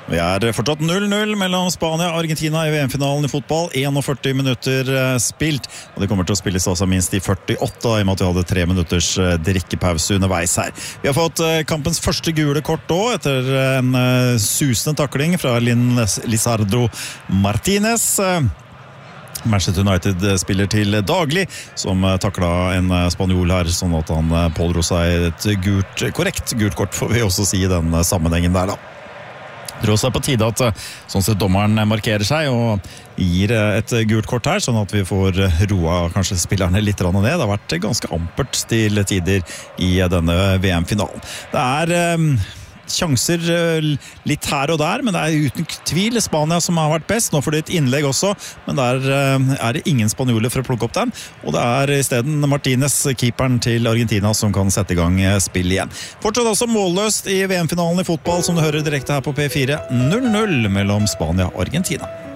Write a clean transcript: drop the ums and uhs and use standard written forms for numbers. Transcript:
Vi fortsatt 0-0 mellom Spania og Argentina i VM-finalen i fotball. 41 minutter spilt, og det kommer til å spilles også minst i 48, i og med at vi hadde 3 minutters drikkepause underveis her. Vi har fått kampens første gule kort også, etter en susende takling fra Lizardo Martinez. Manchester United spiller til daglig, som taklet en spanjol her, sånn at han pådro seg et korrekt gult kort, får vi også si i den sammenhengen der da. Det er også på tide at sånn sett dommeren markerer seg og gir et gult kort her, sånn at vi får roa kanskje spillerne litt ned. Det har vært ganske ampert til tider i denne VM-finalen. Det sjanser litt her og der, men det uten tvil Spania som har vært best. Nå får det et innlegg også, men der det ingen spanjoler for å plukke opp den, og det i stedet Martinez, keeperen til Argentina, som kan sette i gang spill igjen. Fortsatt også målløst i VM-finalen i fotball, som du hører direkte her på P4. 0-0 mellom Spania og Argentina.